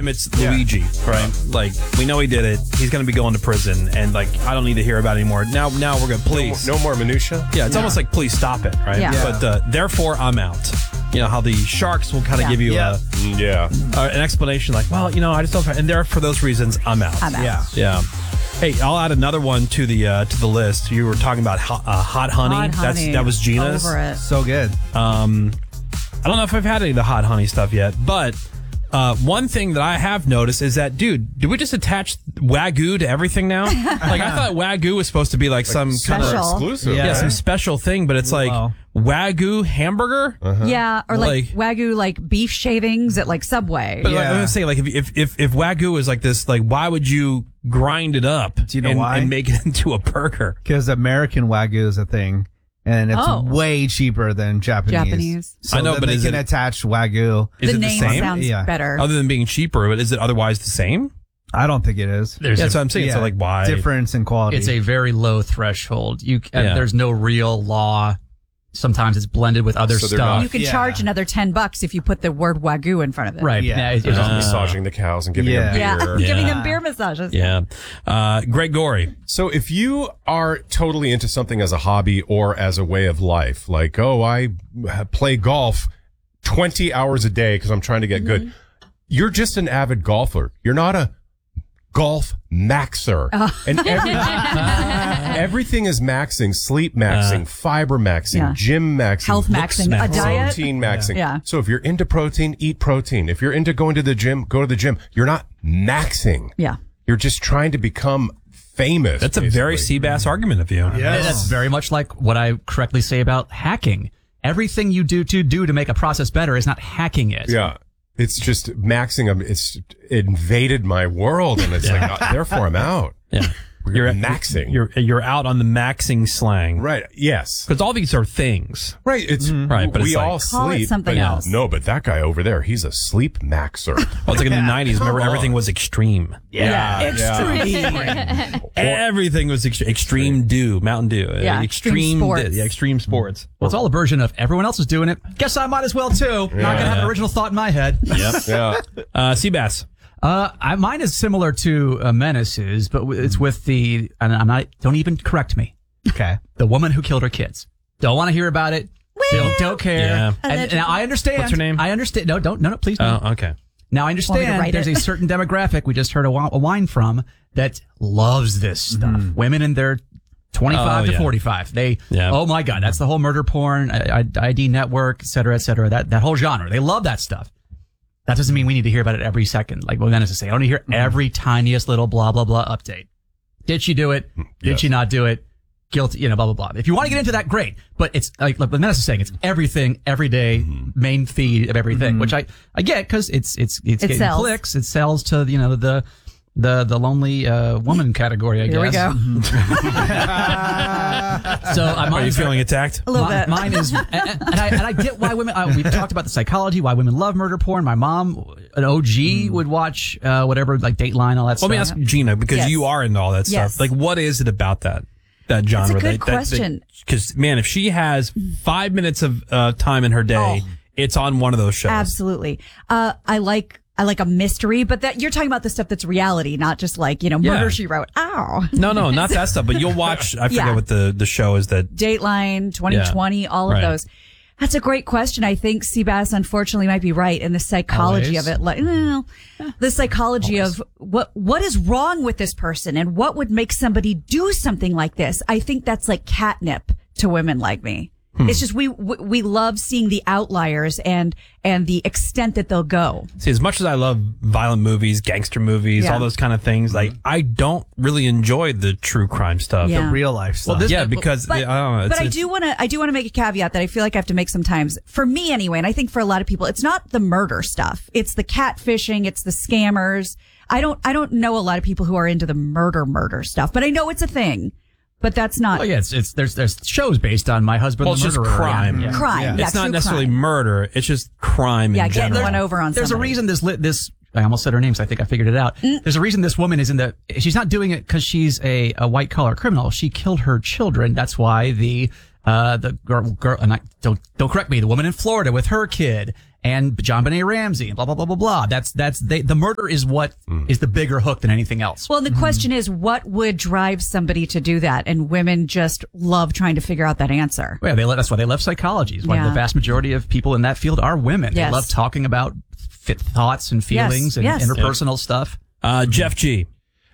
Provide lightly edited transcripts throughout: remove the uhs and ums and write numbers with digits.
It's Luigi, right? Like, we know he did it. He's going to be going to prison, and like, I don't need to hear about it anymore. Now we're going to please. No more minutia? Yeah, it's almost like, please stop it, right? Yeah. But therefore, I'm out. You know, how the sharks will kind of give you an explanation like, well, you know, I just don't, and there for those reasons, I'm out. Yeah. Hey, I'll add another one to the list. You were talking about hot honey. That was Gina's. Over it. So good. I don't know if I've had any of the hot honey stuff yet, but one thing that I have noticed is that, dude, do we just attach Wagyu to everything now? Like, I thought Wagyu was supposed to be like some kind of exclusive. yeah, some special thing, but it's like Wagyu hamburger. Yeah, or like Wagyu like beef shavings at like Subway. But like, I'm gonna say, like, if Wagyu is like this, like, why would you grind it up? Do you know why? And make it into a burger? Because American Wagyu is a thing, and it's way cheaper than Japanese. So I know, but they can attach Wagyu. Is the it name the same? sounds better. Other than being cheaper, but is it otherwise the same? I don't think it is. That's what I'm saying. So like, why? Difference in quality. It's a very low threshold. There's no real law. Sometimes it's blended with other stuff. You can charge another $10 if you put the word Wagyu in front of it. Right. Yeah. It's massaging the cows and giving them beer. Giving them beer massages. Yeah. Greg Gorey. So if you are totally into something as a hobby or as a way of life, like, I play golf 20 hours a day because I'm trying to get good. You're just an avid golfer. You're not a golf maxer. And everything is maxing, sleep maxing, fiber maxing, gym maxing, health maxing, a diet, protein maxing. Yeah. So if you're into protein, eat protein. If you're into going to the gym, go to the gym. You're not maxing. Yeah. You're just trying to become famous. That's a very Seabass argument of you. Yeah, that's very much like what I correctly say about hacking. Everything you do to make a process better is not hacking it. Yeah. It's just maxing them. It's invaded my world, and it's like, therefore I'm out. Yeah. You're maxing. You're out on the maxing slang. Right. Yes. Because all these are things. Right. It's right. But we all call it sleep. something else. No, but that guy over there, he's a sleep maxer. Well, it's like in the 90s. Remember, everything was extreme. Extreme. Everything was extreme dew, Mountain Dew. Yeah. Extreme sports. extreme sports. Well, it's all a version of everyone else is doing it. Guess I might as well too. Not gonna have an original thought in my head. Yep. Yeah. Seabass. Mine is similar to Menace's, but it's with and I'm not. Don't even correct me. Okay. The woman who killed her kids. Don't want to hear about it. Don't care. Yeah. And now I understand. What's her name? I understand. No, please. No. Oh, okay. Now I understand there's a certain demographic we just heard a whine from that loves this stuff. Women in their 25 to 45. Oh my God, that's the whole murder porn, ID network, et cetera, that whole genre. They love that stuff. That doesn't mean we need to hear about it every second. Like what Dennis is saying, I want to hear every tiniest little blah, blah, blah update. Did she do it? Did she not do it? Guilty, blah, blah, blah. If you want to get into that, great. But it's like what Dennis is saying, it's everything, every day, main feed of everything, which I get because it's getting sells. clicks. It sells to, the lonely woman category, I guess. Here we go. So are you feeling attacked? A little bit. Mine is, and I get why women. We've talked about the psychology, why women love murder porn. My mom, an OG, would watch whatever, like Dateline, all that stuff. Let me ask Gina, because you are into all that Yes. stuff. Like, what is it about that genre? That's a good question. Because man, if she has 5 minutes of time in her day, it's on one of those shows. Absolutely. I like a mystery, but that you're talking about the stuff that's reality, not just like, Murder, She Wrote. Ow. No, not that stuff. But you'll watch, I forget what the show is that. Dateline, 2020, all of those. That's a great question. I think Seabass unfortunately might be right in the psychology of it. The psychology of what is wrong with this person and what would make somebody do something like this. I think that's like catnip to women like me. It's just we love seeing the outliers and the extent that they'll go. See, as much as I love violent movies, gangster movies, all those kind of things, like I don't really enjoy the true crime stuff. Yeah. The real life stuff. Because I don't know. But I do want to make a caveat that I feel like I have to make sometimes, for me anyway, and I think for a lot of people, it's not the murder stuff. It's the catfishing. It's the scammers. I don't know a lot of people who are into the murder stuff, but I know it's a thing. But that's not. Oh yeah, there's shows based on My Husband the Murderer. It's just crime. Yeah. Crime. Yeah. It's not necessarily crime. murder. It's just crime in general. Getting one over on There's somebody. a reason this. I almost said her name, so I think I figured it out. There's a reason this woman is she's not doing it because she's a white collar criminal. She killed her children. That's why the girl, and don't correct me, the woman in Florida with her kid and JonBenet Ramsey and blah, blah, blah, blah, blah. The murder is what is the bigger hook than anything else. Well, the question is, what would drive somebody to do that? And women just love trying to figure out that answer. Well, that's why they love psychology. It's why the vast majority of people in that field are women. Yes. They love talking about thoughts and feelings and interpersonal stuff. Jeff G.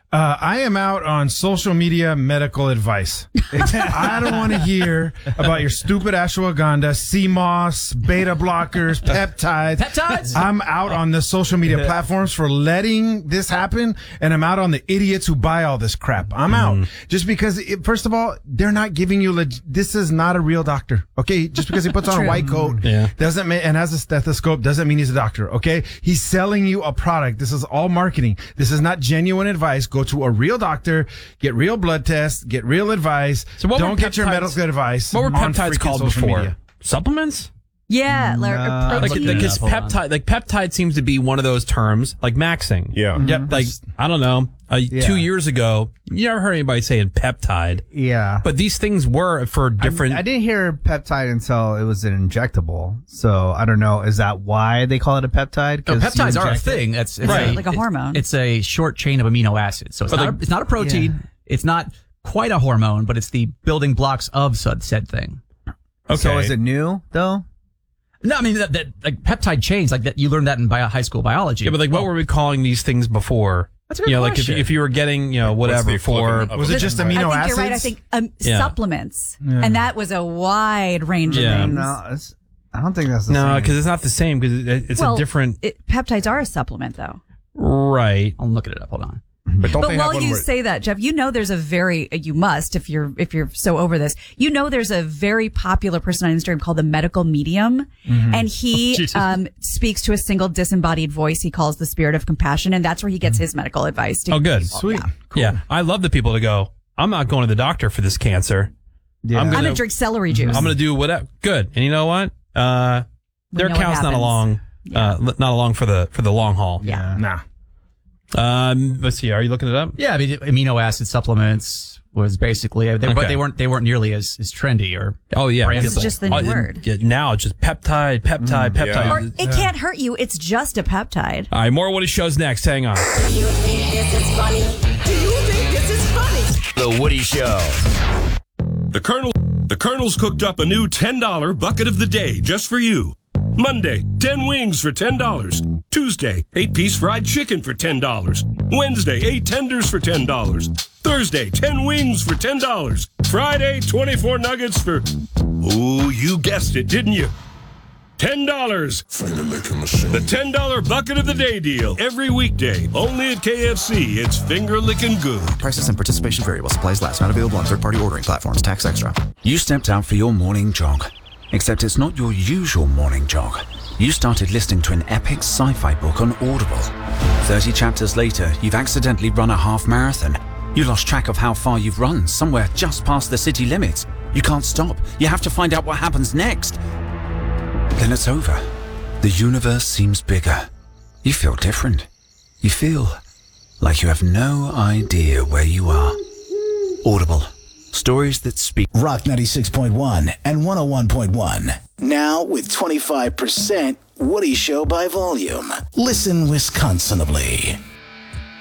I am out on social media medical advice. I don't want to hear about your stupid ashwagandha, CMOS, beta blockers, peptides. I'm out on the social media platforms for letting this happen, and I'm out on the idiots who buy all this crap. I'm out. Just because, first of all, they're not giving you, this is not a real doctor, okay? Just because he puts on a white coat doesn't mean, and has a stethoscope doesn't mean he's a doctor, okay? He's selling you a product. This is all marketing. This is not genuine advice. Go to a real doctor, get real blood tests, get real advice. So don't get your medical advice. What were peptides called before? Media. Supplements? Yeah, because peptide seems to be one of those terms, like maxing. Yeah. Yep. Like, I don't know, 2 years ago, you never heard anybody saying peptide. Yeah. But these things were for different. I didn't hear peptide until it was an injectable. So I don't know. Is that why they call it a peptide? No, peptides are a thing. It's right. Like a hormone. It's a short chain of amino acids. So it's not a protein. Yeah. It's not quite a hormone, but it's the building blocks of said thing. Okay. So is it new though? No, I mean that like peptide chains, like that you learned that in high school biology. Yeah, but like what were we calling these things before? That's a good question. Like if you were getting, whatever for, was it just amino acids? You're right. I think supplements, and that was a wide range of things. No, I don't think that's the same. No, because it's not the same. Because it's a different. Peptides are a supplement, though. Right. I'm looking it up. Hold on. But while you say that, Jeff, there's you must, if you're so over this, there's a very popular person on Instagram called the Medical Medium, and he speaks to a single disembodied voice he calls the Spirit of Compassion, and that's where he gets his medical advice. Oh, good. People. Sweet. Yeah. Cool. Yeah. I love the people to go, I'm not going to the doctor for this cancer. Yeah. I'm going to drink celery juice. I'm going to do whatever. Good. And you know what? Their account's not along, not along for the long haul. Yeah. Nah. Let's see. Are you looking it up? Yeah, I mean, amino acid supplements was basically, but they weren't nearly as trendy or. Oh yeah, it's just the new word. Now it's just peptide. Yeah. Or it can't hurt you. It's just a peptide. All right, more Woody Show's next. Hang on. Do you think this is funny? Do you think this is funny? The Woody Show. The Colonel's cooked up a new $10 bucket of the day just for you. Monday, 10 wings for $10. Tuesday, 8-piece fried chicken for $10. Wednesday, 8 tenders for $10. Thursday, 10 wings for $10. Friday, 24 nuggets for... Oh, you guessed it, didn't you? $10. Finger licking machine. The $10 bucket of the day deal. Every weekday, only at KFC. It's finger licking good. Prices and participation vary while supplies last. Not available on third-party ordering platforms. Tax extra. You stepped out for your morning jog. Except it's not your usual morning jog. You started listening to an epic sci-fi book on Audible. 30 chapters later, you've accidentally run a half marathon. You lost track of how far you've run, somewhere just past the city limits. You can't stop. You have to find out what happens next. Then it's over. The universe seems bigger. You feel different. You feel like you have no idea where you are. Audible. Stories that speak. Rock 96.1 and 101.1. Now with 25% Woody Show by volume. Listen Wisconsinably.